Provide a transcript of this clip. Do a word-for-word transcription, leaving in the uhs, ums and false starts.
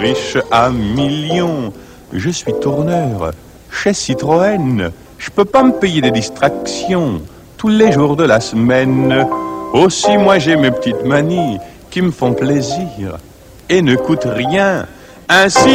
Riche à millions, je suis tourneur chez Citroën. Je peux pas me payer des distractions tous les jours de la semaine. Aussi, moi j'ai mes petites manies qui me font plaisir et ne coûtent rien. Ainsi